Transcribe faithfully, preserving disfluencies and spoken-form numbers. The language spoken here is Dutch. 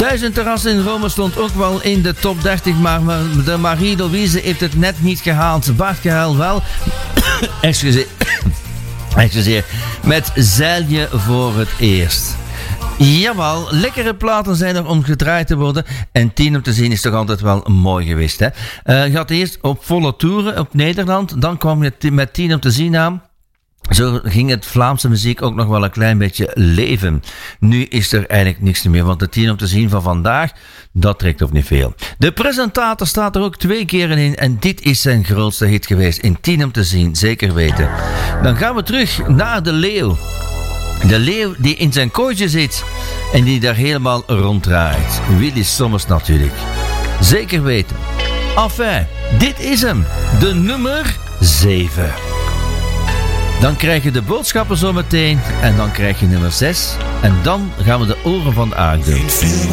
Duizend terrassen in Rome stond ook wel in de top dertig, maar de Marie-Louise heeft het net niet gehaald. Bart Gehuil wel. Excuseer. Excuseer. Met Zeilje voor het eerst. Jawel, lekkere platen zijn er om gedraaid te worden. En tien om te zien is toch altijd wel mooi geweest, hè? Uh, je had eerst op volle toeren op Nederland. Dan kwam je t- met tien om te zien aan. Zo ging het Vlaamse muziek ook nog wel een klein beetje leven. Nu is er eigenlijk niks meer, want de tien om te zien van vandaag, dat trekt ook niet veel. De presentator staat er ook twee keer in en dit is zijn grootste hit geweest. In tien om te zien, zeker weten. Dan gaan we terug naar de leeuw. De leeuw die in zijn kooitje zit en die daar helemaal ronddraait. Willy Sommers natuurlijk. Zeker weten. Enfin, dit is hem. De nummer zeven. Dan krijg je de boodschappen zometeen. En dan krijg je nummer zes. En dan gaan we de oren van de aarde doen.